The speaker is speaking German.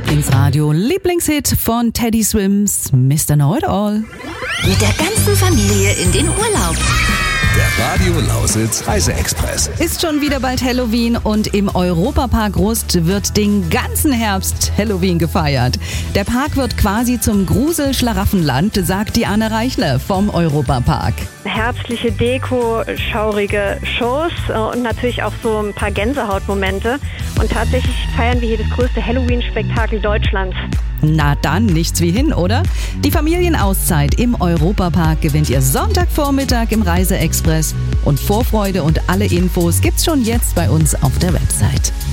Lieblingsradio, Lieblingshit von Teddy Swims, Mr. Know It All. Mit der ganzen Familie in den Urlaub. Der Radio Lausitz Reise-Express. Ist schon wieder bald Halloween und im Europapark Rust wird den ganzen Herbst Halloween gefeiert. Der Park wird quasi zum Grusel-Schlaraffenland, sagt Diana Reichler vom Europapark. Herbstliche Deko, schaurige Shows und natürlich auch so ein paar Gänsehautmomente. Und tatsächlich feiern wir hier das größte Halloween-Spektakel Deutschlands. Na dann, nichts wie hin, oder? Die Familienauszeit im Europapark gewinnt ihr Sonntagvormittag im Reise-Express. Und Vorfreude und alle Infos gibt's schon jetzt bei uns auf der Website.